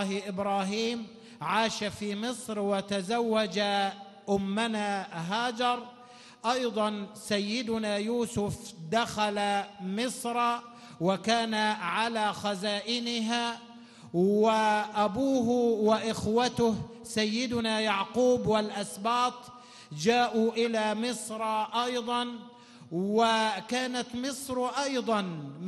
إبراهيم عاش في مصر وتزوج أمنا هاجر. أيضا سيدنا يوسف دخل مصر وكان على خزائنها، وأبوه وإخوته سيدنا يعقوب والأسباط جاءوا إلى مصر أيضا. وكانت مصر أيضا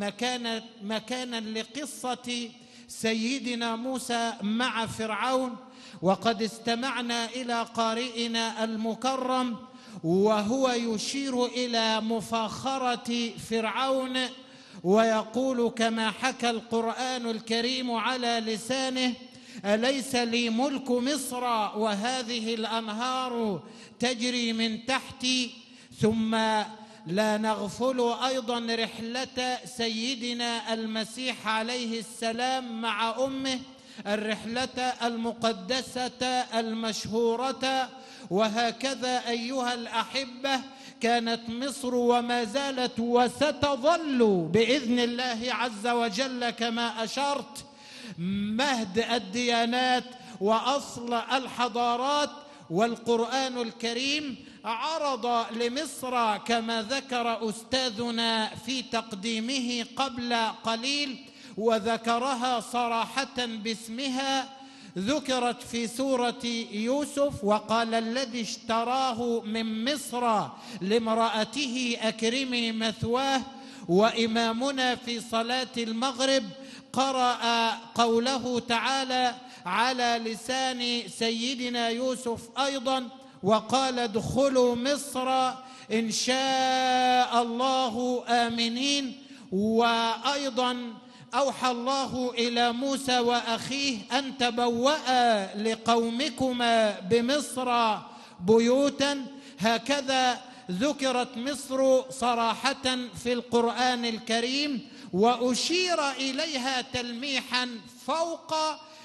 مكانا لقصة سيدنا موسى مع فرعون. وقد استمعنا إلى قارئنا المكرم وهو يشير إلى مفاخرة فرعون ويقول كما حكى القرآن الكريم على لسانه: أليس لي ملك مصر وهذه الأنهار تجري من تحتي. ثم لا نغفل أيضا رحلة سيدنا المسيح عليه السلام مع أمه، الرحلة المقدسة المشهورة. وهكذا أيها الأحبة كانت مصر وما زالت وستظل بإذن الله عز وجل كما أشرت مهد الديانات وأصل الحضارات. والقرآن الكريم عرض لمصر كما ذكر أستاذنا في تقديمه قبل قليل، وذكرها صراحة باسمها، ذكرت في سورة يوسف: وقال الذي اشتراه من مصر لامرأته أكرمي مثواه. وإمامنا في صلاة المغرب قرأ قوله تعالى على لسان سيدنا يوسف أيضا: وقال ادخلوا مصر إن شاء الله آمنين. وأيضا أوحى الله إلى موسى وأخيه أن تبوأ لقومكما بمصر بيوتا. هكذا ذكرت مصر صراحة في القرآن الكريم، وأشير إليها تلميحا فوق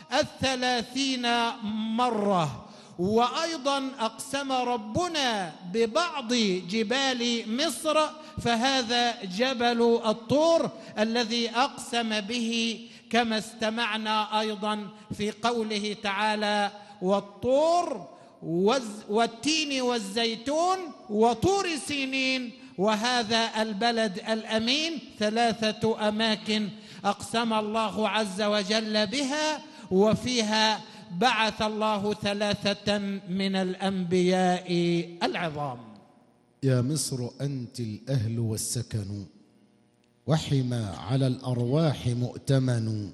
30 مرة. وأيضا أقسم ربنا ببعض جبال مصر، فهذا جبل الطور الذي أقسم به كما استمعنا أيضا في قوله تعالى: والطور والتين والزيتون وطور سينين وهذا البلد الأمين. 3 أماكن أقسم الله عز وجل بها، وفيها بعث الله 3 من الأنبياء العظام. يا مصر أنت الأهل والسكن، وحما على الأرواح مؤتمن،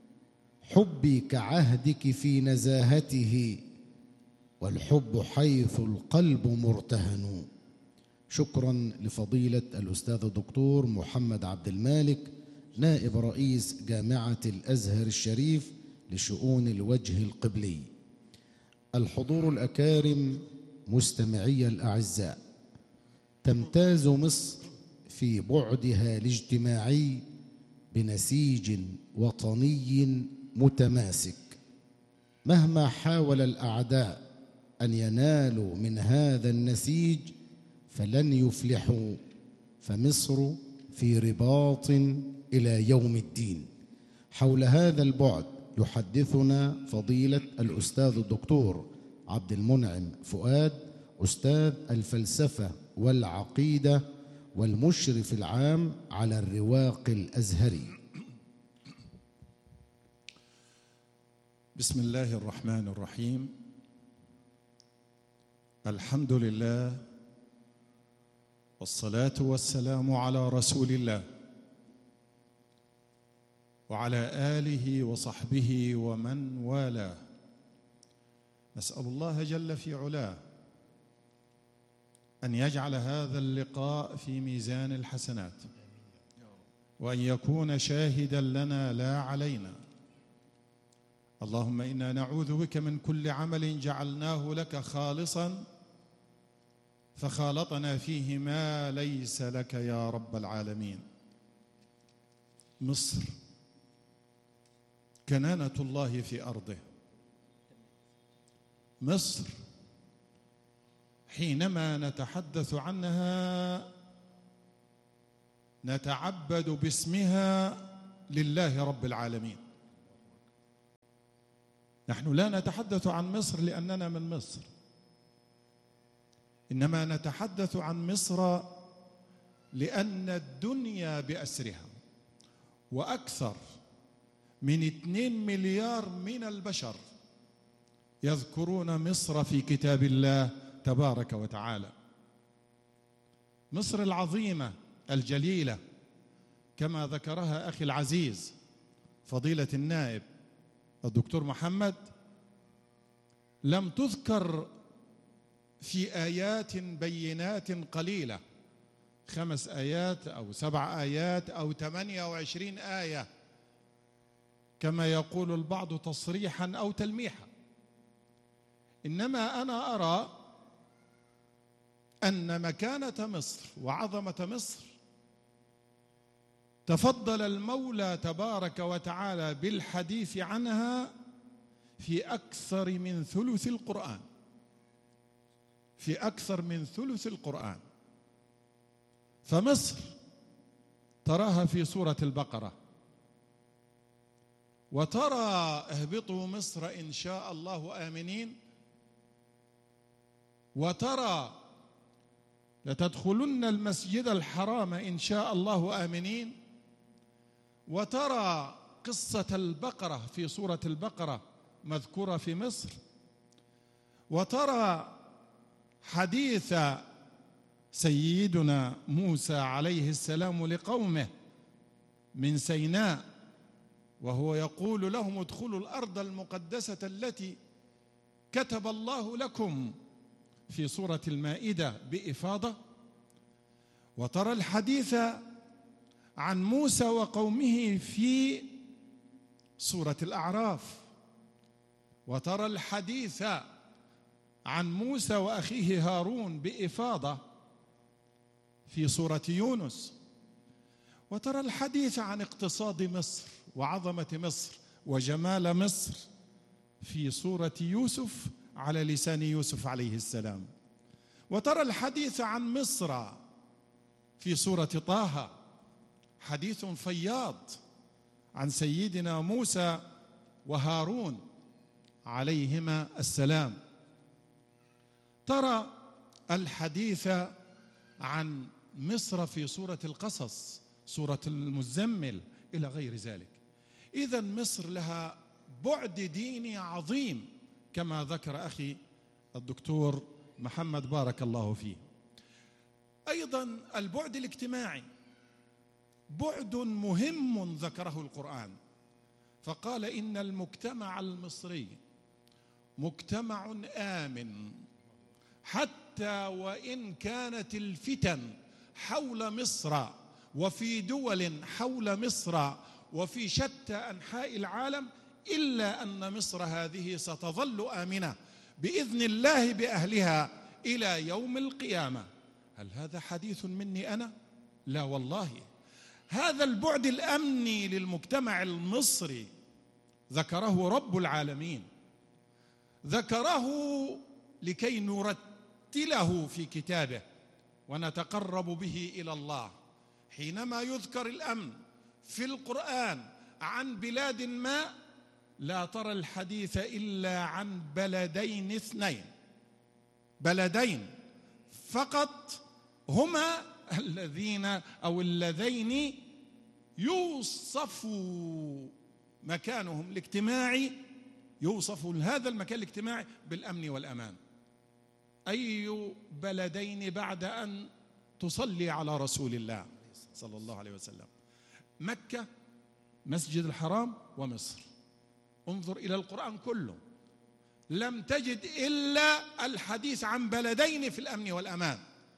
حبي كعهدك في نزاهته، والحب حيث القلب مرتهن. شكرا لفضيلة الأستاذ الدكتور محمد عبد المالك، نائب رئيس جامعة الأزهر الشريف لشؤون الوجه القبلي. الحضور الأكارم، مستمعي الأعزاء، تمتاز مصر في بعدها الاجتماعي بنسيج وطني متماسك. مهما حاول الأعداء أن ينالوا من هذا النسيج فلن يفلحوا، فمصر في رباط إلى يوم الدين. حول هذا البعد يحدثنا فضيلة الأستاذ الدكتور عبد المنعم فؤاد، أستاذ الفلسفة والعقيدة والمشرف العام على الرواق الأزهري. بسم الله الرحمن الرحيم. الحمد لله، والصلاة والسلام على رسول الله وعلى آله وصحبه ومن والاه. نسأل الله جل في علاه أن يجعل هذا اللقاء في ميزان الحسنات، وأن يكون شاهدا لنا لا علينا. اللهم إنا نعوذ بك من كل عمل جعلناه لك خالصا فخالطنا فيه ما ليس لك يا رب العالمين. مصر كنانة الله في أرضه. مصر حينما نتحدث عنها نتعبد باسمها لله رب العالمين. نحن لا نتحدث عن مصر لأننا من مصر، إنما نتحدث عن مصر لأن الدنيا بأسرها، وأكثر من 2 مليار من البشر يذكرون مصر في كتاب الله تبارك وتعالى. مصر العظيمة الجليلة كما ذكرها أخي العزيز فضيلة النائب الدكتور محمد، لم تذكر في آيات بينات قليلة، 5 آيات أو 7 آيات أو 28 آية كما يقول البعض تصريحا أو تلميحا. إنما أنا أرى أن مكانة مصر وعظمة مصر تفضل المولى تبارك وتعالى بالحديث عنها في أكثر من ثلث القرآن، في أكثر من ثلث القرآن. فمصر تراها في سورة البقرة، وترى اهبطوا مصر إن شاء الله آمنين، وترى لتدخلن المسجد الحرام إن شاء الله آمنين، وترى قصة البقرة في سورة البقرة مذكورة في مصر، وترى حديث سيدنا موسى عليه السلام لقومه من سيناء وهو يقول لهم ادخلوا الأرض المقدسة التي كتب الله لكم في سورة المائدة بإفاضة، وترى الحديث عن موسى وقومه في سورة الأعراف، وترى الحديث عن موسى وأخيه هارون بإفاضة في سورة يونس، وترى الحديث عن اقتصاد مصر وعظمة مصر وجمال مصر في سورة يوسف على لسان يوسف عليه السلام، وترى الحديث عن مصر في سورة طه، حديث فياض عن سيدنا موسى وهارون عليهما السلام. ترى الحديث عن مصر في سورة القصص، سورة المزمل، إلى غير ذلك. إذن مصر لها بعد ديني عظيم كما ذكر أخي الدكتور محمد بارك الله فيه. أيضا البعد الاجتماعي بعد مهم ذكره القرآن، فقال إن المجتمع المصري مجتمع آمن، حتى وإن كانت الفتن حول مصر وفي دول حول مصر وفي شتى أنحاء العالم، إلا أن مصر هذه ستظل آمنة بإذن الله بأهلها إلى يوم القيامة. هل هذا حديث مني أنا؟ لا والله، هذا البعد الأمني للمجتمع المصري ذكره رب العالمين، ذكره لكي نرتله في كتابه ونتقرب به إلى الله. حينما يذكر الأمن في القرآن عن بلاد ما، لا ترى الحديث إلا عن بلدين 2، بلدين فقط هما الذين أو اللذين يوصف مكانهم الاجتماعي، يوصف هذا المكان الاجتماعي بالأمن والأمان. أي بلدين بعد أن تصلي على رسول الله صلى الله عليه وسلم؟ مكة، مسجد الحرام، ومصر. انظر إلى القرآن كله، لم تجد إلا الحديث عن بلدين في الأمن والأمان.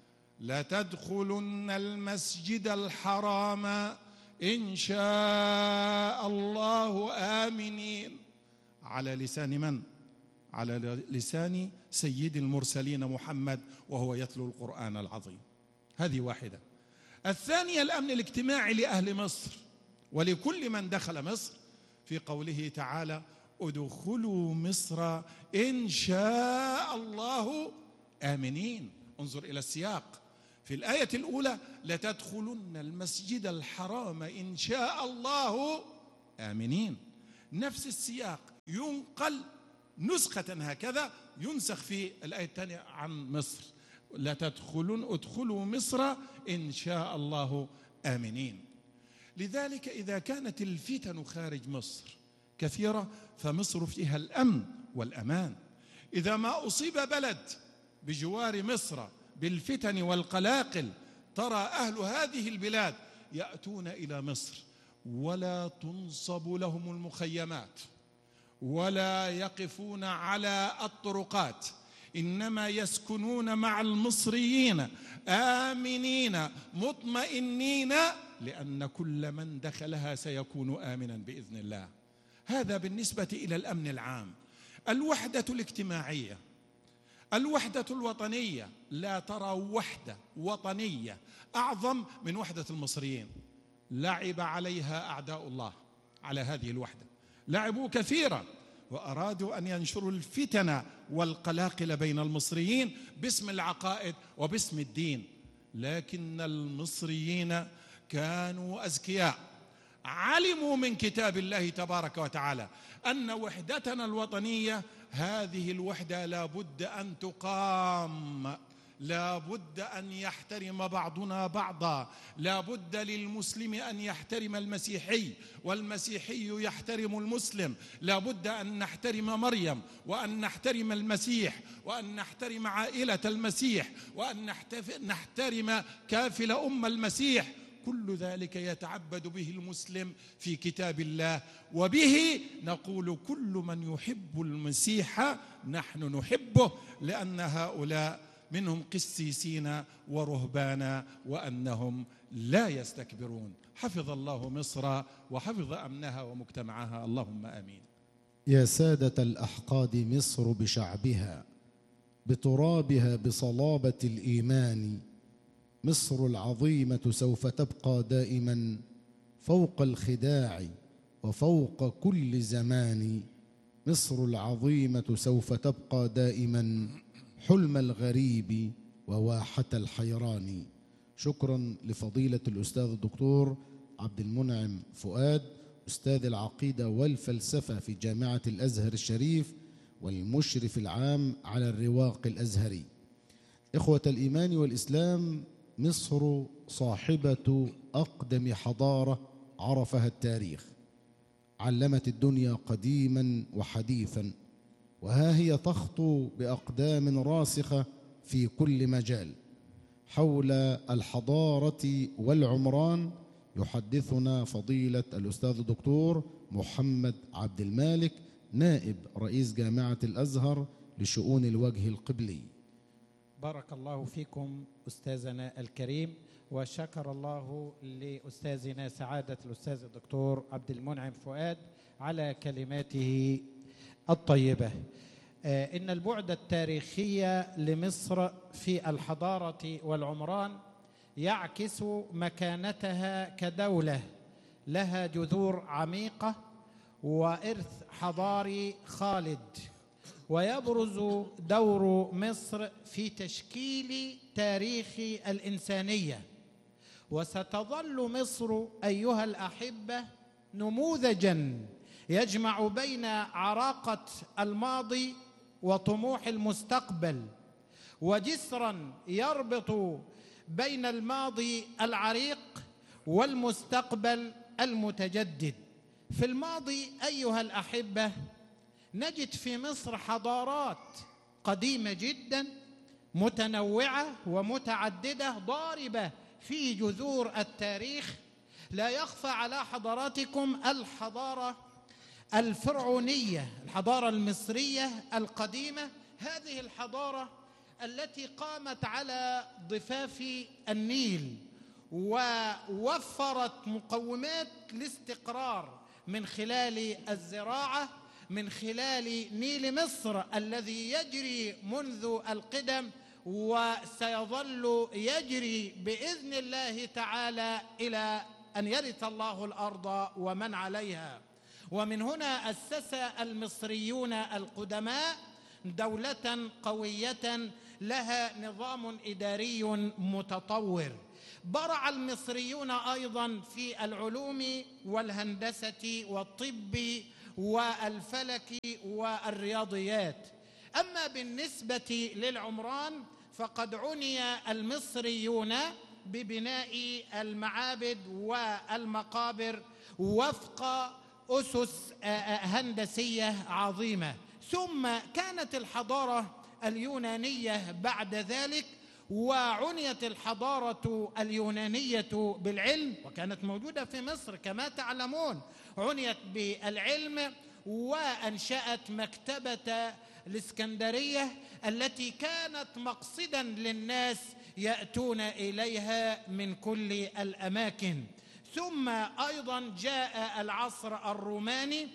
لتدخلن المسجد الحرام إن شاء الله آمنين، على لسان من؟ على لسان سيد المرسلين محمد وهو يتلو القرآن العظيم. هذه واحدة. الثانية الأمن الاجتماعي لأهل مصر ولكل من دخل مصر في قوله تعالى ادخلوا مصر إن شاء الله آمنين. انظر إلى السياق في الآية الأولى لتدخلن المسجد الحرام إن شاء الله آمنين، نفس السياق ينقل نسخة هكذا ينسخ في الآية الثانية عن مصر: لا تدخلون ادخلوا مصر إن شاء الله آمنين. لذلك إذا كانت الفتن خارج مصر كثيرة فمصر فيها الأمن والأمان. إذا ما أصيب بلد بجوار مصر بالفتن والقلاقل ترى أهل هذه البلاد يأتون إلى مصر ولا تنصب لهم المخيمات ولا يقفون على الطرقات، إنما يسكنون مع المصريين آمنين مطمئنين، لأن كل من دخلها سيكون آمنا بإذن الله. هذا بالنسبة إلى الأمن العام. الوحدة الاجتماعية، الوحدة الوطنية، لا ترى وحدة وطنية أعظم من وحدة المصريين. لعب عليها أعداء الله على هذه الوحدة، لعبوا كثيرا وأرادوا أن ينشروا الفتن والقلاقل بين المصريين باسم العقائد وباسم الدين، لكن المصريين كانوا أذكياء، علموا من كتاب الله تبارك وتعالى أن وحدتنا الوطنية هذه الوحدة لا بد أن تقام، لا بد أن يحترم بعضنا بعضا، لا بد للمسلم أن يحترم المسيحي والمسيحي يحترم المسلم، لا بد أن نحترم مريم وأن نحترم المسيح وأن نحترم عائلة المسيح وأن نحترم كافل أم المسيح. كل ذلك يتعبد به المسلم في كتاب الله، وبه نقول كل من يحب المسيح نحن نحبه، لأن هؤلاء منهم قسيسين ورهبانا وأنهم لا يستكبرون. حفظ الله مصر وحفظ أمنها ومجتمعها، اللهم آمين. يا سادة الأحقاد مصر بشعبها، بترابها بصلابة الإيمان، مصر العظيمة سوف تبقى دائما فوق الخداع وفوق كل زمان. مصر العظيمة سوف تبقى دائما حلم الغريب وواحة الحيران. شكرا لفضيلة الأستاذ الدكتور عبد المنعم فؤاد، أستاذ العقيدة والفلسفة في جامعة الأزهر الشريف والمشرف العام على الرواق الأزهري. إخوة الإيمان والإسلام، مصر صاحبة أقدم حضارة عرفها التاريخ، علمت الدنيا قديما وحديثا، وها هي تخطو بأقدام راسخة في كل مجال. حول الحضارة والعمران يحدثنا فضيلة الأستاذ الدكتور محمد عبد المالك، نائب رئيس جامعة الأزهر لشؤون الوجه القبلي. بارك الله فيكم أستاذنا الكريم، وشكر الله لأستاذنا سعادة الأستاذ الدكتور عبد المنعم فؤاد على كلماته الطيبة. إن البعد التاريخي لمصر في الحضارة والعمران يعكس مكانتها كدولة لها جذور عميقة وإرث حضاري خالد، ويبرز دور مصر في تشكيل تاريخ الإنسانية. وستظل مصر أيها الأحبة نموذجاً يجمع بين عراقة الماضي وطموح المستقبل، وجسراً يربط بين الماضي العريق والمستقبل المتجدد. في الماضي أيها الأحبة نجد في مصر حضارات قديمة جدا متنوعة ومتعددة ضاربة في جذور التاريخ. لا يخفى على حضراتكم الحضارة الفرعونية، الحضارة المصرية القديمة، هذه الحضارة التي قامت على ضفاف النيل ووفرت مقومات الاستقرار من خلال الزراعة، من خلال نيل مصر الذي يجري منذ القدم وسيظل يجري بإذن الله تعالى إلى أن يرث الله الأرض ومن عليها. ومن هنا أسس المصريون القدماء دولة قوية لها نظام إداري متطور. برع المصريون أيضا في العلوم والهندسة والطب والفلك والرياضيات. أما بالنسبة للعمران فقد عني المصريون ببناء المعابد والمقابر وفق أسس هندسية عظيمة. ثم كانت الحضارة اليونانية بعد ذلك، وعنيت الحضارة اليونانية بالعلم، وكانت موجودة في مصر كما تعلمون، عنيت بالعلم وأنشأت مكتبة الإسكندرية التي كانت مقصدا للناس يأتون إليها من كل الأماكن. ثم أيضا جاء العصر الروماني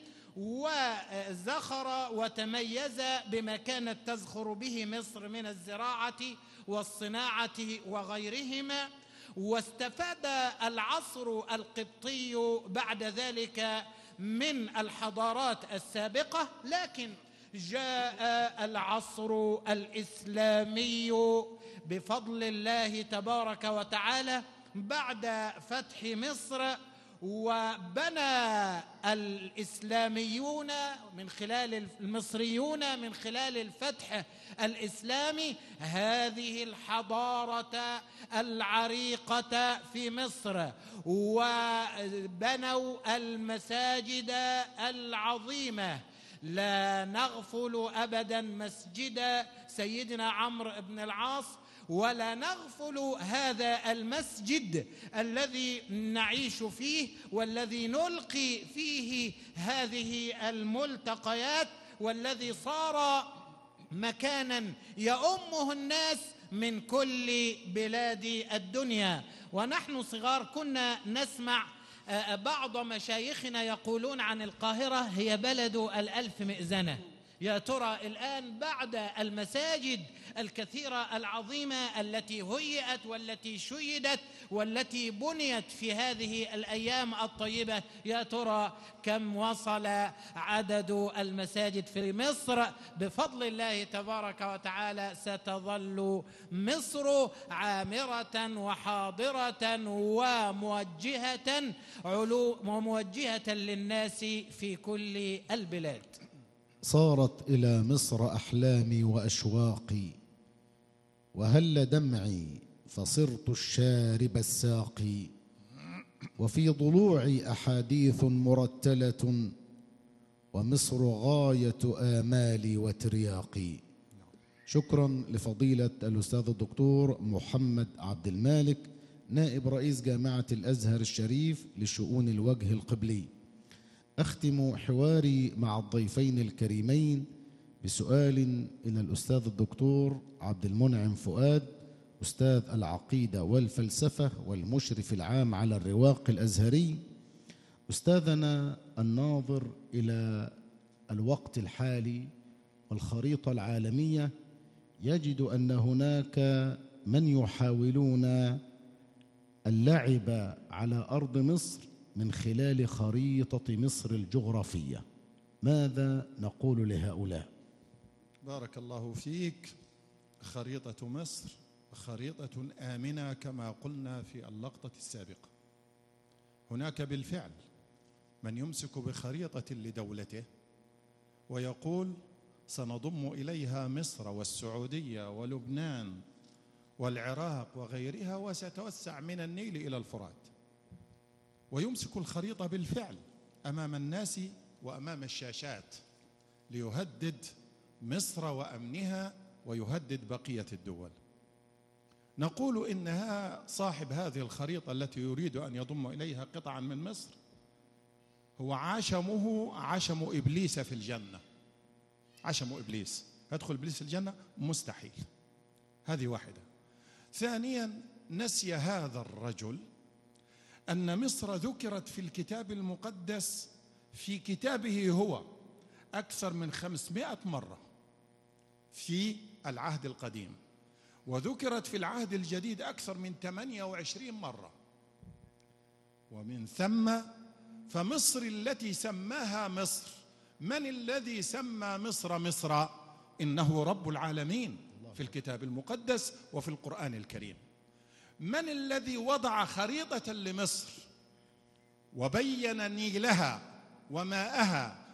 وزخر وتميز بما كانت تزخر به مصر من الزراعة والصناعة وغيرهما. واستفاد العصر القبطي بعد ذلك من الحضارات السابقة، لكن جاء العصر الإسلامي بفضل الله تبارك وتعالى بعد فتح مصر، وبنى الإسلاميون من خلال المصريون من خلال الفتح الإسلامي هذه الحضارة العريقة في مصر، وبنوا المساجد العظيمة. لا نغفل أبدا مسجد سيدنا عمرو بن العاص، ولا نغفل هذا المسجد الذي نعيش فيه والذي نلقي فيه هذه الملتقيات، والذي صار مكانا يؤمه الناس من كل بلاد الدنيا. ونحن صغار كنا نسمع بعض مشايخنا يقولون عن القاهرة هي بلد الألف مئذنة. يا ترى الآن بعد المساجد الكثيرة العظيمة التي هيئت والتي شيدت والتي بنيت في هذه الأيام الطيبة، يا ترى كم وصل عدد المساجد في مصر؟ بفضل الله تبارك وتعالى ستظل مصر عامرة وحاضرة وموجهة للناس في كل البلاد. صارت إلى مصر أحلامي وأشواقي، وهل دمعي فصرت الشارب الساقي، وفي ضلوعي أحاديث مرتلة، ومصر غاية آمالي وترياقي. شكرا لفضيلة الأستاذ الدكتور محمد عبد المالك، نائب رئيس جامعة الأزهر الشريف لشؤون الوجه القبلي. أختم حواري مع الضيفين الكريمين بسؤال إلى الأستاذ الدكتور عبد المنعم فؤاد، أستاذ العقيدة والفلسفة والمشرف العام على الرواق الأزهري. أستاذنا الناظر إلى الوقت الحالي والخريطة العالمية يجد أن هناك من يحاولون اللعب على أرض مصر من خلال خريطة مصر الجغرافية. ماذا نقول لهؤلاء؟ بارك الله فيك. خريطة مصر خريطة آمنة كما قلنا في اللقطة السابقة. هناك بالفعل من يمسك بخريطة لدولته ويقول سنضم إليها مصر والسعودية ولبنان والعراق وغيرها، وستوسع من النيل إلى الفرات، ويمسك الخريطة بالفعل أمام الناس وأمام الشاشات ليهدد مصر وأمنها ويهدد بقية الدول. نقول إنها صاحب هذه الخريطة التي يريد أن يضم إليها قطعا من مصر هو عشم إبليس في الجنة. عشم إبليس، يدخل إبليس في الجنة؟ مستحيل. هذه واحدة. ثانيا، نسي هذا الرجل أن مصر ذكرت في الكتاب المقدس في كتابه هو أكثر من 500 مرة في العهد القديم، وذكرت في العهد الجديد أكثر من 28 مرة. ومن ثم فمصر التي سماها مصر، من الذي سمى مصر مصر؟ إنه رب العالمين في الكتاب المقدس وفي القرآن الكريم. من الذي وضع خريطة لمصر وبين نيلها وماءها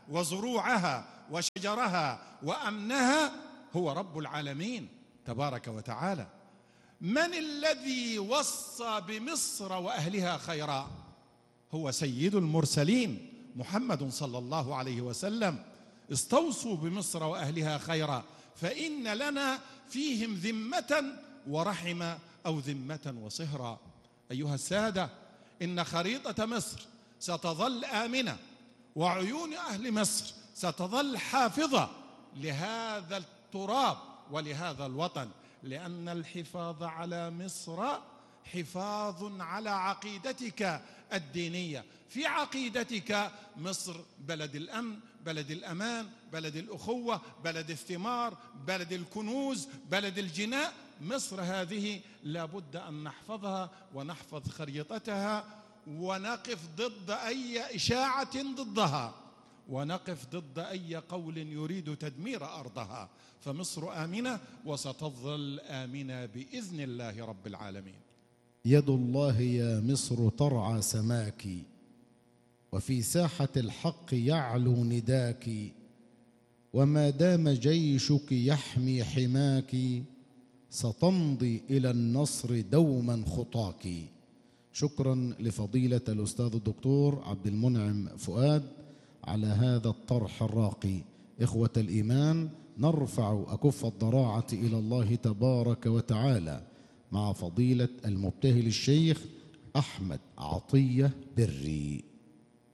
وزروعها وشجرها وأمنها هو رب العالمين تبارك وتعالى. من الذي وصى بمصر وأهلها خيرا؟ هو سيد المرسلين محمد صلى الله عليه وسلم. استوصوا بمصر وأهلها خيرا فإن لنا فيهم ذمة ورحمة أو ذمة وصهرا. أيها السادة، إن خريطة مصر ستظل آمنة، وعيون أهل مصر ستظل حافظة لهذا التراب ولهذا الوطن، لأن الحفاظ على مصر حفاظ على عقيدتك الدينية. في عقيدتك مصر بلد الأمن، بلد الأمان، بلد الأخوة، بلد الثمار، بلد الكنوز، بلد الجناء. مصر هذه لابد أن نحفظها ونحفظ خريطتها، ونقف ضد أي إشاعة ضدها، ونقف ضد أي قول يريد تدمير أرضها. فمصر آمنة وستظل آمنة بإذن الله رب العالمين. يد الله يا مصر ترعى سماك، وفي ساحة الحق يعلو نداك، وما دام جيشك يحمي حماك ستمضي إلى النصر دوما خطاك. شكرا لفضيلة الأستاذ الدكتور عبد المنعم فؤاد على هذا الطرح الراقي. إخوة الإيمان، نرفع أكف الضراعة إلى الله تبارك وتعالى مع فضيلة المبتهل الشيخ أحمد عطية بري.